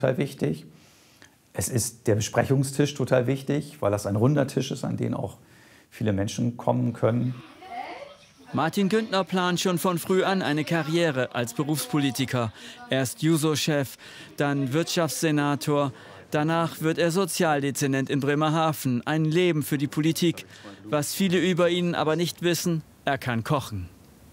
total wichtig. Es ist der Besprechungstisch total wichtig, weil das ein runder Tisch ist, an den auch viele Menschen kommen können. Martin Güntner plant schon von früh an eine Karriere als Berufspolitiker. Erst Juso-Chef, dann Wirtschaftssenator. Danach wird er Sozialdezernent in Bremerhaven. Ein Leben für die Politik. Was viele über ihn aber nicht wissen, er kann kochen.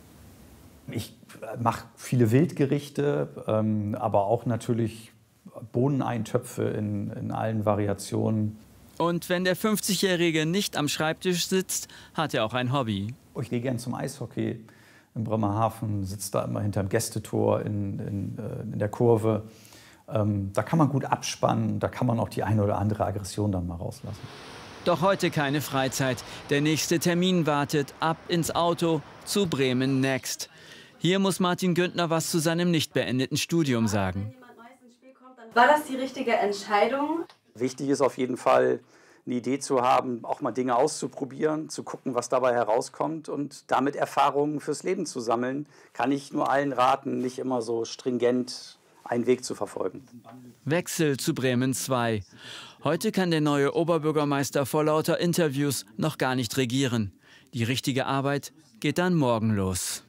Ich mache viele Wildgerichte, aber auch natürlich Bohneneintöpfe in allen Variationen. Und wenn der 50-Jährige nicht am Schreibtisch sitzt, hat er auch ein Hobby. Ich gehe gern zum Eishockey in Bremerhaven, sitze da immer hinterm Gästetour in der Kurve. Da kann man gut abspannen, da kann man auch die eine oder andere Aggression dann mal rauslassen. Doch heute keine Freizeit. Der nächste Termin wartet. Ab ins Auto zu Bremen Next. Hier muss Martin Güntner was zu seinem nicht beendeten Studium sagen. War das die richtige Entscheidung? Wichtig ist auf jeden Fall, eine Idee zu haben, auch mal Dinge auszuprobieren, zu gucken, was dabei herauskommt und damit Erfahrungen fürs Leben zu sammeln. Kann ich nur allen raten, nicht immer so stringent einen Weg zu verfolgen. Wechsel zu Bremen 2. Heute kann der neue Oberbürgermeister vor lauter Interviews noch gar nicht regieren. Die richtige Arbeit geht dann morgen los.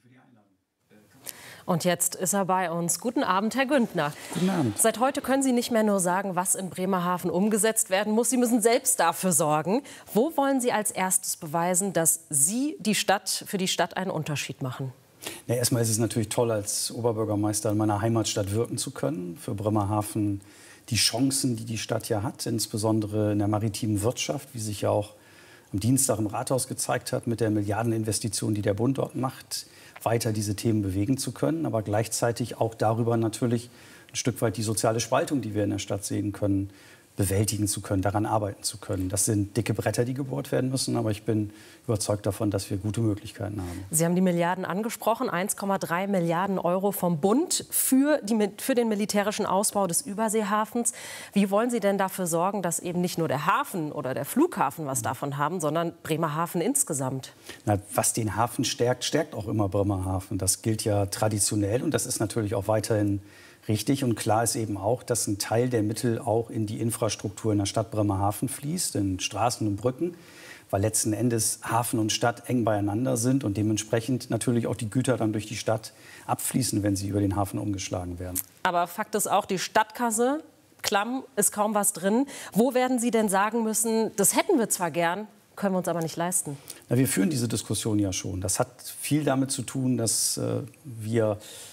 Und jetzt ist er bei uns. Guten Abend, Herr Güntner. Guten Abend. Seit heute können Sie nicht mehr nur sagen, was in Bremerhaven umgesetzt werden muss. Sie müssen selbst dafür sorgen. Wo wollen Sie als erstes beweisen, dass Sie für die Stadt einen Unterschied machen? Ja, erstmal ist es natürlich toll, als Oberbürgermeister in meiner Heimatstadt wirken zu können. Für Bremerhaven die Chancen, die die Stadt ja hat, insbesondere in der maritimen Wirtschaft, wie sich ja auch am Dienstag im Rathaus gezeigt hat, mit der Milliardeninvestition, die der Bund dort macht, weiter diese Themen bewegen zu können, aber gleichzeitig auch darüber natürlich ein Stück weit die soziale Spaltung, die wir in der Stadt sehen können, bewältigen zu können, daran arbeiten zu können. Das sind dicke Bretter, die gebohrt werden müssen, aber ich bin überzeugt davon, dass wir gute Möglichkeiten haben. Sie haben die Milliarden angesprochen, 1,3 Milliarden Euro vom Bund für den militärischen Ausbau des Überseehafens. Wie wollen Sie denn dafür sorgen, dass eben nicht nur der Hafen oder der Flughafen was davon haben, sondern Bremerhaven insgesamt? Na, was den Hafen stärkt, stärkt auch immer Bremerhaven. Das gilt ja traditionell und das ist natürlich auch weiterhin richtig. Und klar ist eben auch, dass ein Teil der Mittel auch in die Infrastruktur in der Stadt Bremerhaven fließt, in Straßen und Brücken, weil letzten Endes Hafen und Stadt eng beieinander sind und dementsprechend natürlich auch die Güter dann durch die Stadt abfließen, wenn sie über den Hafen umgeschlagen werden. Aber Fakt ist auch, die Stadtkasse, klamm, ist kaum was drin. Wo werden Sie denn sagen müssen, das hätten wir zwar gern, können wir uns aber nicht leisten? Na, wir führen diese Diskussion ja schon. Das hat viel damit zu tun, dass wir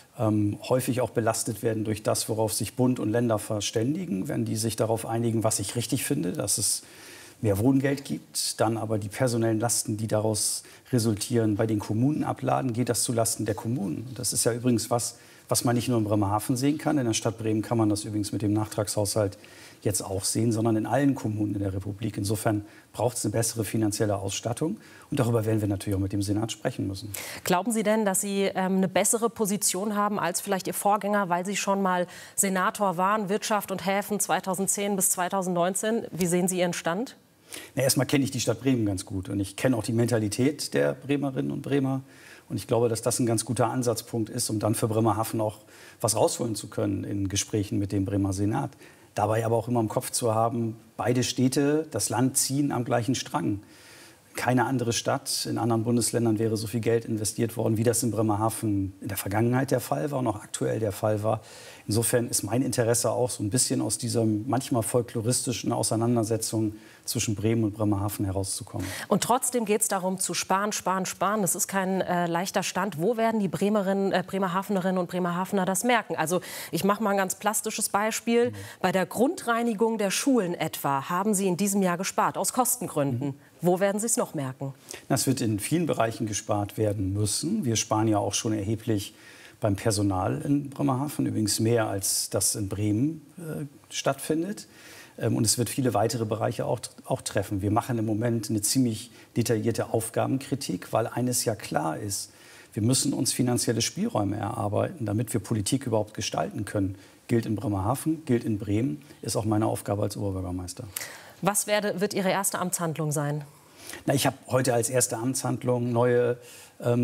häufig auch belastet werden durch das, worauf sich Bund und Länder verständigen. Wenn die sich darauf einigen, was ich richtig finde, dass es mehr Wohngeld gibt, dann aber die personellen Lasten, die daraus resultieren, bei den Kommunen abladen, geht das zulasten der Kommunen. Das ist ja übrigens was man nicht nur in Bremerhaven sehen kann. In der Stadt Bremen kann man das übrigens mit dem Nachtragshaushalt jetzt auch sehen, sondern in allen Kommunen in der Republik. Insofern braucht es eine bessere finanzielle Ausstattung. Und darüber werden wir natürlich auch mit dem Senat sprechen müssen. Glauben Sie denn, dass Sie eine bessere Position haben als vielleicht Ihr Vorgänger, weil Sie schon mal Senator waren, Wirtschaft und Häfen 2010 bis 2019? Wie sehen Sie Ihren Stand? Na, erstmal kenne ich die Stadt Bremen ganz gut. Und ich kenne auch die Mentalität der Bremerinnen und Bremer. Und ich glaube, dass das ein ganz guter Ansatzpunkt ist, um dann für Bremerhaven auch was rausholen zu können in Gesprächen mit dem Bremer Senat. Dabei aber auch immer im Kopf zu haben, beide Städte, das Land ziehen am gleichen Strang. Keine andere Stadt in anderen Bundesländern wäre so viel Geld investiert worden, wie das in Bremerhaven in der Vergangenheit der Fall war und auch aktuell der Fall war. Insofern ist mein Interesse auch so ein bisschen aus dieser manchmal folkloristischen Auseinandersetzung zwischen Bremen und Bremerhaven herauszukommen. Und trotzdem geht es darum zu sparen, sparen, sparen. Das ist kein leichter Stand. Wo werden die Bremerhavenerinnen und Bremerhavener das merken? Also ich mache mal ein ganz plastisches Beispiel. Bei der Grundreinigung der Schulen etwa haben Sie in diesem Jahr gespart, aus Kostengründen. Wo werden Sie es noch merken? Das wird in vielen Bereichen gespart werden müssen. Wir sparen ja auch schon erheblich beim Personal in Bremerhaven, übrigens mehr als das in Bremen stattfindet. Und es wird viele weitere Bereiche auch treffen. Wir machen im Moment eine ziemlich detaillierte Aufgabenkritik, weil eines ja klar ist: Wir müssen uns finanzielle Spielräume erarbeiten, damit wir Politik überhaupt gestalten können. Gilt in Bremerhaven, gilt in Bremen, ist auch meine Aufgabe als Oberbürgermeister. Was wird Ihre erste Amtshandlung sein? Na, ich habe heute als erste Amtshandlung neue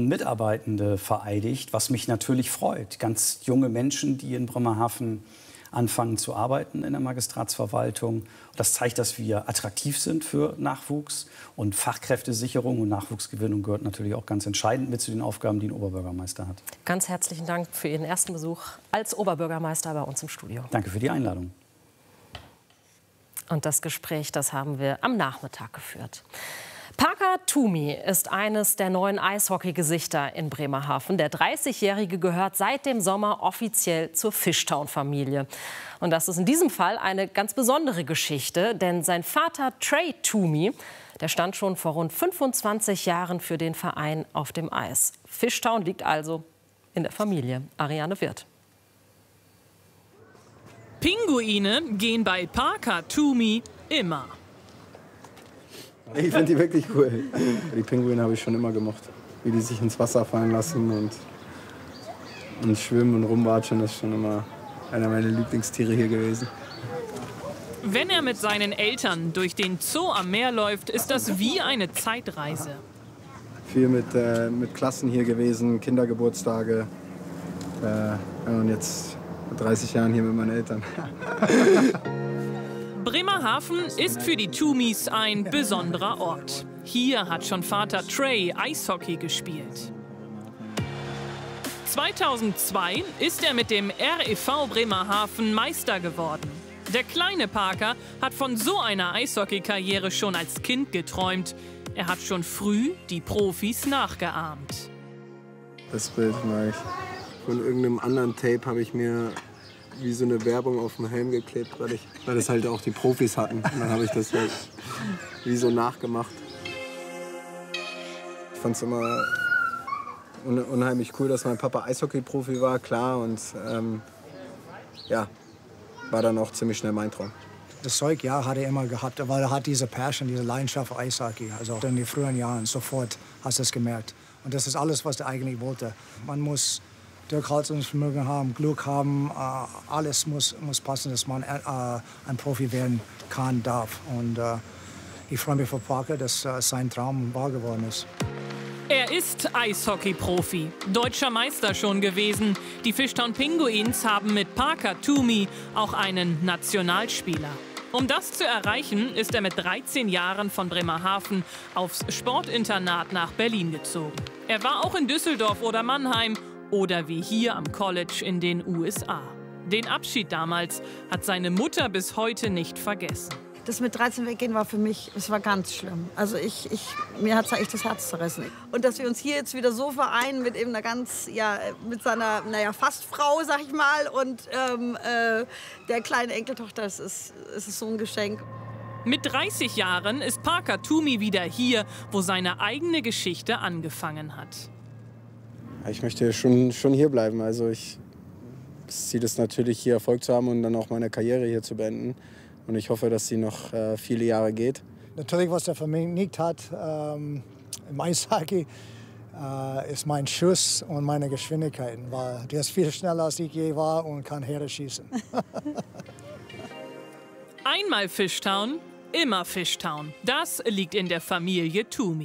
Mitarbeitende vereidigt, was mich natürlich freut. Ganz junge Menschen, die in Bremerhaven anfangen zu arbeiten in der Magistratsverwaltung. Das zeigt, dass wir attraktiv sind für Nachwuchs. Und Fachkräftesicherung und Nachwuchsgewinnung gehört natürlich auch ganz entscheidend mit zu den Aufgaben, die ein Oberbürgermeister hat. Ganz herzlichen Dank für Ihren ersten Besuch als Oberbürgermeister bei uns im Studio. Danke für die Einladung. Und das Gespräch, das haben wir am Nachmittag geführt. Parker Toomey ist eines der neuen Eishockey-Gesichter in Bremerhaven. Der 30-Jährige gehört seit dem Sommer offiziell zur Fishtown-Familie. Und das ist in diesem Fall eine ganz besondere Geschichte, denn sein Vater Trey Toomey, der stand schon vor rund 25 Jahren für den Verein auf dem Eis. Fishtown liegt also in der Familie. Ariane Wirth. Pinguine gehen bei Parker Toomey immer. Ich finde die wirklich cool. Die Pinguine habe ich schon immer gemocht. Wie die sich ins Wasser fallen lassen und schwimmen und rumwatschen, das ist schon immer einer meiner Lieblingstiere hier gewesen. Wenn er mit seinen Eltern durch den Zoo am Meer läuft, ist das wie eine Zeitreise. Viel mit Klassen hier gewesen, Kindergeburtstage und jetzt mit 30 Jahren hier mit meinen Eltern. Bremerhaven ist für die Toomeys ein besonderer Ort. Hier hat schon Vater Trey Eishockey gespielt. 2002 ist er mit dem REV Bremerhaven Meister geworden. Der kleine Parker hat von so einer Eishockey-Karriere schon als Kind geträumt. Er hat schon früh die Profis nachgeahmt. Das Bild mag ich. Von irgendeinem anderen Tape habe ich mir wie so eine Werbung auf den Helm geklebt, weil das halt auch die Profis hatten. Und dann habe ich das halt wie so nachgemacht. Ich fand es immer unheimlich cool, dass mein Papa Eishockey-Profi war, klar. Und ja, war dann auch ziemlich schnell mein Traum. Das Zeug, ja, hat er immer gehabt, weil er hat diese Passion, diese Leidenschaft für Eishockey. Also in den frühen Jahren sofort hast du es gemerkt. Und das ist alles, was er eigentlich wollte. Man muss Durchhaltungsvermögen haben, Glück haben, alles muss passen, dass man ein Profi werden kann, darf. Und ich freue mich für Parker, dass sein Traum wahr geworden ist. Er ist Eishockey-Profi, deutscher Meister schon gewesen. Die Fishtown Pinguins haben mit Parker Toomey auch einen Nationalspieler. Um das zu erreichen, ist er mit 13 Jahren von Bremerhaven aufs Sportinternat nach Berlin gezogen. Er war auch in Düsseldorf oder Mannheim oder wie hier am College in den USA. Den Abschied damals hat seine Mutter bis heute nicht vergessen. Das mit 13 weggehen war für mich, es war ganz schlimm. Also mir hat es echt das Herz zerrissen. Und dass wir uns hier jetzt wieder so vereinen mit eben einer ganz, ja, mit seiner, naja, fast Frau, sag ich mal, und der kleinen Enkeltochter, es ist so ein Geschenk. Mit 30 Jahren ist Parker Toomey wieder hier, wo seine eigene Geschichte angefangen hat. Ich möchte schon hier bleiben. Also das Ziel ist natürlich, hier Erfolg zu haben und dann auch meine Karriere hier zu beenden. Und ich hoffe, dass sie noch viele Jahre geht. Natürlich, was er für mich nicht hat im Eishockey, ist mein Schuss und meine Geschwindigkeiten. Weil der ist viel schneller, als ich je war und kann Heere schießen. Einmal Fishtown, immer Fishtown. Das liegt in der Familie Toomey.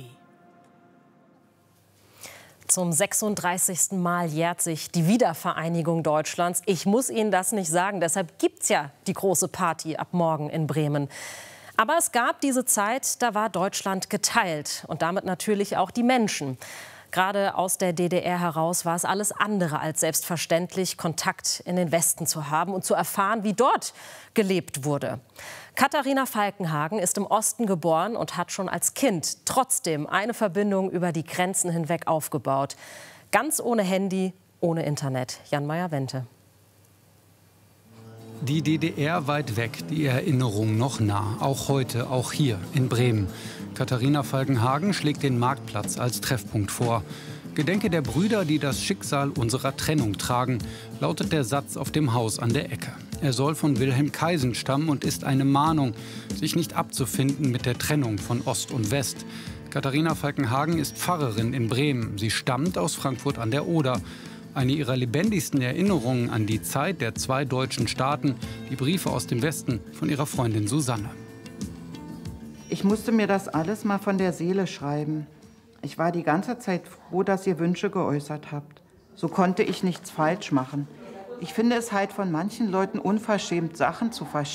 Zum 36. Mal jährt sich die Wiedervereinigung Deutschlands. Ich muss Ihnen das nicht sagen, deshalb gibt es ja die große Party ab morgen in Bremen. Aber es gab diese Zeit, da war Deutschland geteilt und damit natürlich auch die Menschen. Gerade aus der DDR heraus war es alles andere als selbstverständlich, Kontakt in den Westen zu haben und zu erfahren, wie dort gelebt wurde. Katharina Falkenhagen ist im Osten geboren und hat schon als Kind trotzdem eine Verbindung über die Grenzen hinweg aufgebaut. Ganz ohne Handy, ohne Internet. Jan Meyer-Wente. Die DDR weit weg, die Erinnerung noch nah. Auch heute, auch hier in Bremen. Katharina Falkenhagen schlägt den Marktplatz als Treffpunkt vor. Gedenke der Brüder, die das Schicksal unserer Trennung tragen, lautet der Satz auf dem Haus an der Ecke. Er soll von Wilhelm Kaisen stammen und ist eine Mahnung, sich nicht abzufinden mit der Trennung von Ost und West. Katharina Falkenhagen ist Pfarrerin in Bremen. Sie stammt aus Frankfurt an der Oder. Eine ihrer lebendigsten Erinnerungen an die Zeit der zwei deutschen Staaten, die Briefe aus dem Westen von ihrer Freundin Susanne. Ich musste mir das alles mal von der Seele schreiben. Ich war die ganze Zeit froh, dass ihr Wünsche geäußert habt. So konnte ich nichts falsch machen. Ich finde es halt von manchen Leuten unverschämt, Sachen zu verschicken.